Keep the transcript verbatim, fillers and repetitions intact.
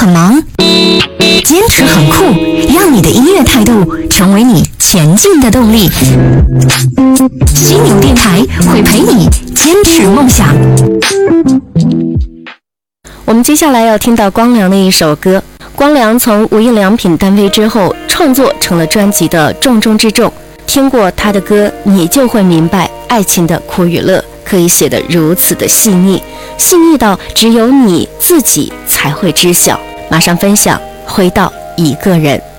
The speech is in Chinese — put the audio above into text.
很忙？坚持很酷，让你的音乐态度成为你前进的动力。犀牛电台会陪你坚持梦想。 我们接下来要听到光良的一首歌。光良从无印良品单飞之后，创作成了专辑的重中之重。听过他的歌，你就会明白爱情的苦与乐可以写得如此的细腻，细腻到只有你自己才会知晓。马上分享，回到一个人。